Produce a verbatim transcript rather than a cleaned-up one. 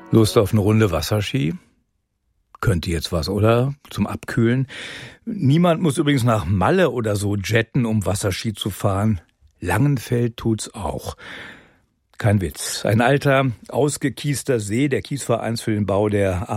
Lust auf eine Runde Wasserski? Könnte jetzt was, oder? Zum Abkühlen. Niemand muss übrigens nach Malle oder so jetten, um Wasserski zu fahren. Langenfeld tut's auch. Kein Witz. Ein alter, ausgekiester See, der Kiesvereins für den Bau der